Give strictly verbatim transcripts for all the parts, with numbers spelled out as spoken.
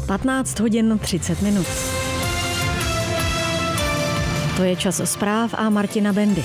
patnáct hodin třicet minut. To je čas zpráv a Martina Bendy.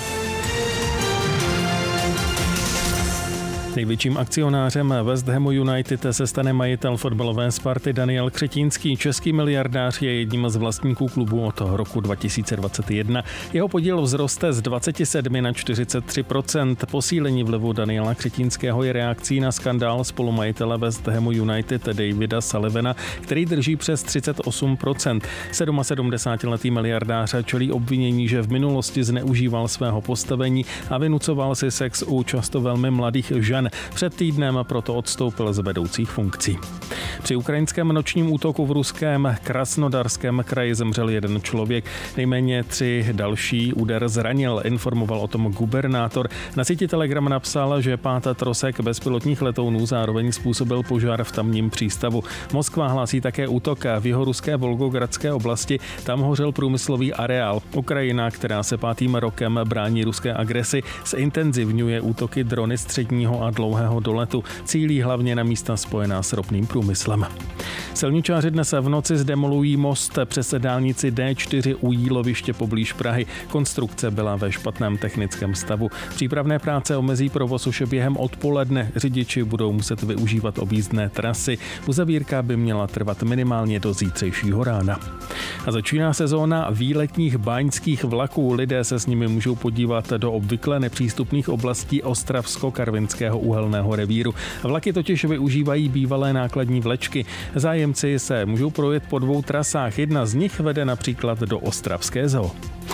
Největším akcionářem West Hamu United se stane majitel fotbalové Sparty Daniel Křetínský. Český miliardář je jedním z vlastníků klubu od roku dva tisíce dvacet jedna. Jeho podíl vzroste z dvacet sedm na čtyřicet tři procent. Posílení vlivu Daniela Křetínského je reakcí na skandál spolumajitele West Hamu United Davida Sullivana, který drží přes třicet osm procent. sedmdesátiletý miliardář čelí obvinění, že v minulosti zneužíval svého postavení a vynucoval si sex u často velmi mladých žen. Před týdnem proto odstoupil z vedoucích funkcí. Při ukrajinském nočním útoku v ruském Krasnodarském kraji zemřel jeden člověk, nejméně tři další úder zranil, informoval o tom gubernátor. Na síti Telegram napsal, že pát trosek bezpilotních letounů zároveň způsobil požár v tamním přístavu. Moskva hlásí také útok v jihoruské Volgogradské oblasti, tam hořel průmyslový areál. Ukrajina, která se pátým rokem brání ruské agresi, zintenzivňuje útoky drony středního a dlouhého doletu. Cílí hlavně na místa spojená s ropným průmyslem. Silničáři dnes v noci zdemolují most přes dálnici D čtyři u Jíloviště poblíž Prahy. Konstrukce byla ve špatném technickém stavu. Přípravné práce omezí provoz už během odpoledne. Řidiči budou muset využívat objízdné trasy. Uzavírka by měla trvat minimálně do zítřejšího rána. A začíná sezóna výletních báňských vlaků. Lidé se s nimi můžou podívat do obvykle nepřístupných oblastí Ostravsko-Karvinského uhelného revíru. Vlaky totiž využívají bývalé nákladní vlečky. Zájemci se můžou projet po dvou trasách. Jedna z nich vede například do ostravské zoo.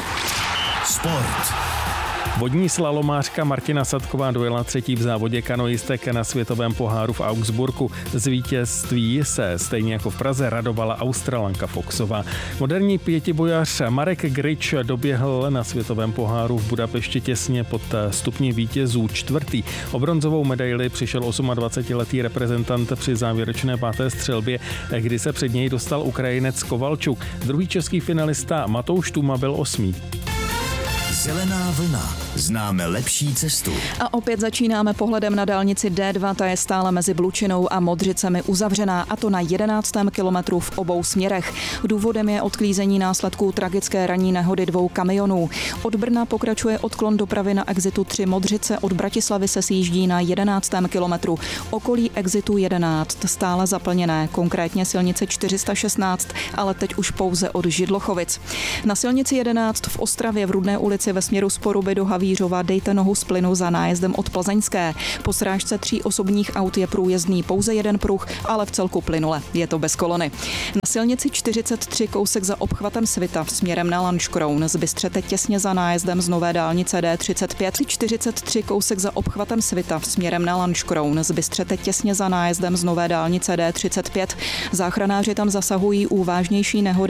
Sport. Vodní slalomářka Martina Sadková dojela třetí v závodě kanoistek na světovém poháru v Augsburgu. Z vítězství se stejně jako v Praze radovala Australanka Foxová. Moderní pětibojař Marek Grič doběhl na světovém poháru v Budapešti těsně pod stupni vítězů čtvrtý. O bronzovou medaili přišel dvacetiosmiletý reprezentant při závěrečné páté střelbě, kdy se před něj dostal Ukrajinec Kovalčuk. Druhý český finalista Matouš Tuma byl osmý. Zelená vlna. Známe lepší cestu. A opět začínáme pohledem na dálnici D dva, ta je stále mezi Blučinou a Modřicemi uzavřená, a to na jedenáctém kilometru v obou směrech. Důvodem je odklízení následků tragické ranní nehody dvou kamionů. Od Brna pokračuje odklon dopravy na exitu tři Modřice, od Bratislavy se sjíždí na jedenáctém kilometru. Okolí exitu jedenáct stále zaplněné, konkrétně silnice čtyři sta šestnáct, ale teď už pouze od Židlochovic. Na silnici jedenáct v Ostravě v Rudné ulici ve směru z Poruby do Havířova dejte nohu z plynu za nájezdem od Plzeňské. Po srážce tří osobních aut je průjezdný pouze jeden pruh, ale v celku plynule. Je to bez kolony. Na silnici čtyřicet tři kousek za obchvatem Svitav směrem na Lanškroun zbystřete těsně za nájezdem z nové dálnice D třicet pět. čtyřicet tři kousek za obchvatem Svitav směrem na Lanškroun zbystřete těsně za nájezdem z nové dálnice D třicet pět. Záchranáři tam zasahují u vážnější nehody